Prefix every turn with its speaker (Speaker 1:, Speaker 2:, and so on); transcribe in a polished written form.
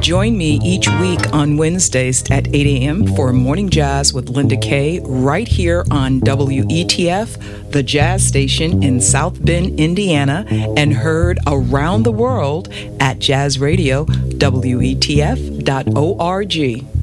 Speaker 1: Join me each week on Wednesdays at 8 a.m. for Morning Jazz with Linda Kay right here on WETF, the jazz station in South Bend, Indiana, and heard around the world at jazzradio.wetf.org.